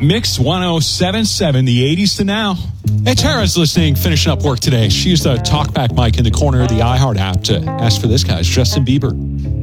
Mix 107.7, the 80s to now. Hey, Tara's listening, finishing up work today. She used the talkback mic in the corner of the iHeart app to ask for this guy. It's Justin Bieber.